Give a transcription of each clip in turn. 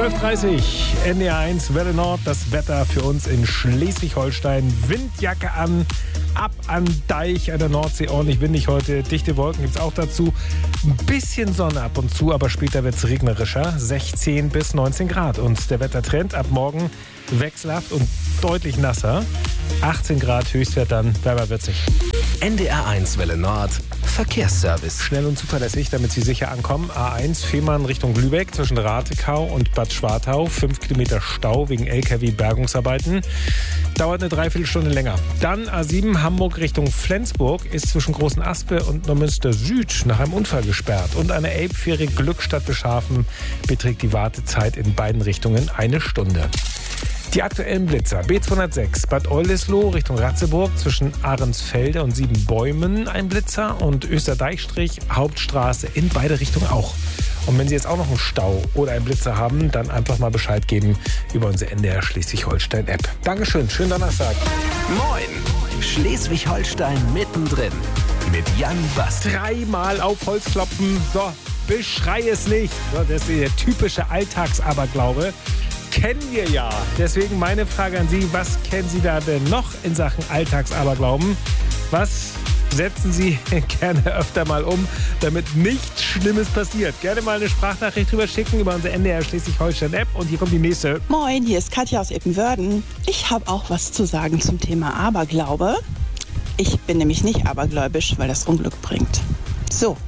12:30 NDR1 Welle Nord. Das Wetter für uns in Schleswig-Holstein. Windjacke an, ab an Deich an der Nordsee. Ordentlich windig heute. Dichte Wolken gibt es auch dazu. Ein bisschen Sonne ab und zu, aber später wird es regnerischer. 16 bis 19 Grad. Und der Wettertrend ab morgen wechselhaft und deutlich nasser. 18 Grad Höchstwert, dann wärmer wird es nicht. NDR1 Welle Nord. Verkehrsservice. Schnell und zuverlässig, damit Sie sicher ankommen. A1 Fehmarn Richtung Lübeck zwischen Ratekau und Bad Schwartau. 5 Kilometer Stau wegen LKW-Bergungsarbeiten. Dauert eine Dreiviertelstunde länger. Dann A7 Hamburg Richtung Flensburg ist zwischen Großen Aspe und Neumünster Süd nach einem Unfall gesperrt. Und eine Elbfähre Glückstadt Beschafen beträgt die Wartezeit in beiden Richtungen 1 Stunde. Die aktuellen Blitzer. B206 Bad Oldesloe Richtung Ratzeburg zwischen Ahrensfelde und Siebenbäumen ein Blitzer und Österdeichstrich Hauptstraße in beide Richtungen auch. Und wenn Sie jetzt auch noch einen Stau oder einen Blitzer haben, dann einfach mal Bescheid geben über unsere NDR Schleswig-Holstein-App. Dankeschön, schönen Donnerstag. Moin, Schleswig-Holstein mittendrin mit Jan Bast. 3-mal auf Holz klopfen, so, beschrei es nicht. So, das ist der typische Alltagsaberglaube. Kennen wir ja. Deswegen meine Frage an Sie, was kennen Sie da denn noch in Sachen Alltagsaberglauben? Was setzen Sie gerne öfter mal um, damit nichts Schlimmes passiert? Gerne mal eine Sprachnachricht drüber schicken über unsere NDR Schleswig-Holstein-App. Und hier kommt die nächste. Moin, hier ist Katja aus Ippenwörden. Ich habe auch was zu sagen zum Thema Aberglaube. Ich bin nämlich nicht abergläubisch, weil das Unglück bringt. So.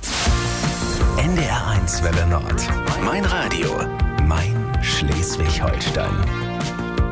NDR1 Welle Nord. Mein Radio. Mein Schleswig-Holstein.